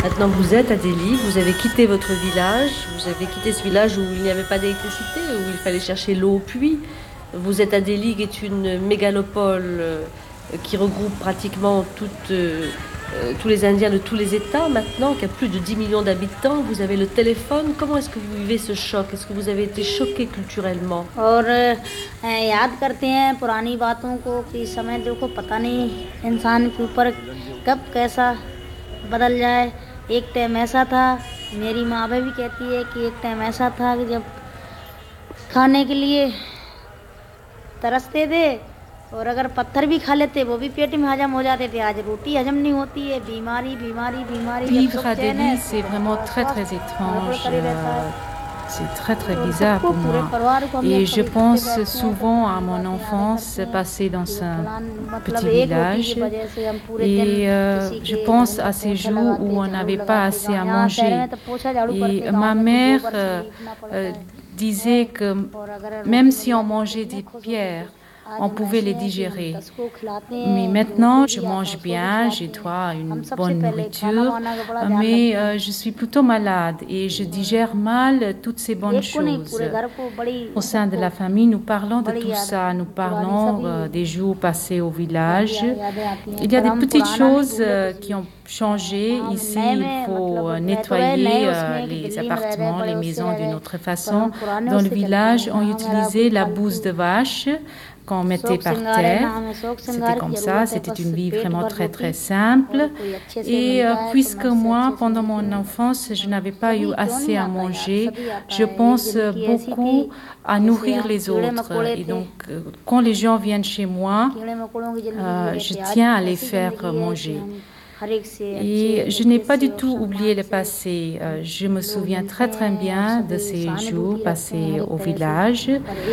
Maintenant, vous êtes à Delhi, vous avez quitté votre village, vous avez quitté ce village où il n'y avait pas d'électricité, où il fallait chercher l'eau au puits. Vous êtes à Delhi, qui est une mégalopole qui regroupe pratiquement tous les Indiens de tous les États maintenant, qui a plus de 10 millions d'habitants. Vous avez le téléphone. Comment est-ce que vous vivez ce choc? Est-ce que vous avez été choqué culturellement? और याद करते हैं पुरानी बातों को कि समय देखो पता नहीं इंसान के ऊपर कब कैसा बदल जाए। एक टाइम ऐसा था, मेरी माँ भी कहती है कि एक टाइम ऐसा था कि जब खाने के लिए तरसते थे और अगर पत्थर भी खा लेते वो भी पेट में हजम हो जाते थे। आज रोटी हजम नहीं होती है, बीमारी बीमारी बीमारी। Vivre à Delhi, c'est vraiment très très étrange. C'est très très bizarre pour moi. Et je pense souvent à mon enfance passée dans un petit village. Et je pense à ces jours où on n'avait pas assez à manger. Et ma mère disait que même si on mangeait des pierres, on pouvait les digérer. Mais maintenant, je mange bien, j'ai droit à une bonne nourriture, mais je suis plutôt malade et je digère mal toutes ces bonnes choses. Au sein de la famille, nous parlons de tout ça, nous parlons des jours passés au village. Il y a des petites choses qui ont changé. Ici, il faut nettoyer les appartements, les maisons d'une autre façon. Dans le village, on utilisait la bouse de vache qu'on mettait par terre. C'était comme ça, c'était une vie vraiment très très simple. Et puisque moi, pendant mon enfance, je n'avais pas eu assez à manger, je pense beaucoup à nourrir les autres. Et donc, quand les gens viennent chez moi, je tiens à les faire manger. Et je n'ai pas du tout oublié le passé. Je me souviens très très bien de ces jours passés au village.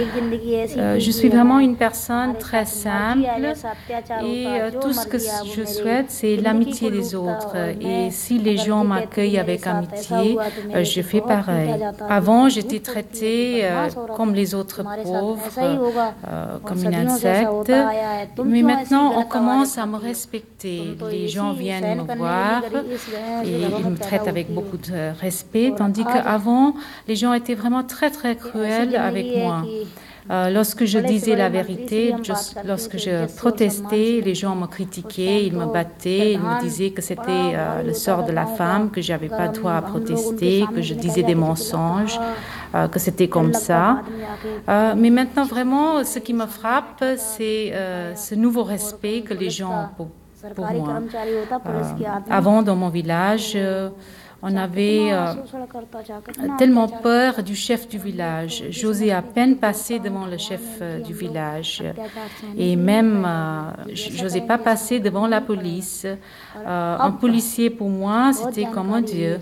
Je suis vraiment une personne très simple et tout ce que je souhaite, c'est l'amitié des autres. Et si les gens m'accueillent avec amitié, je fais pareil. Avant, j'étais traitée comme les autres pauvres, comme une insecte. Mais maintenant, on commence à me respecter. Les gens viennent me voir et ils me traitent avec beaucoup de respect, tandis qu'avant, les gens étaient vraiment très très cruels avec moi. Lorsque je disais la vérité, lorsque je protestais, les gens me critiquaient, ils me battaient, ils me disaient que c'était le sort de la femme, que j'avais pas droit à protester, que je disais des mensonges, que c'était comme ça. Mais maintenant, vraiment, ce qui me frappe, c'est ce nouveau respect que les gens ont pour moi. Avant, dans mon village, on avait tellement peur du chef du village. J'osais à peine passer devant le chef du village. Et même, j'osais pas passer devant la police. Un policier, pour moi, c'était comme un dieu.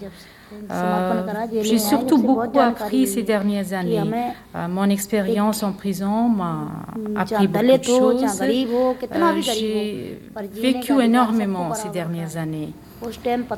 J'ai surtout beaucoup appris ces dernières années. Mon expérience en prison m'a appris beaucoup de choses. J'ai vécu énormément ces dernières années.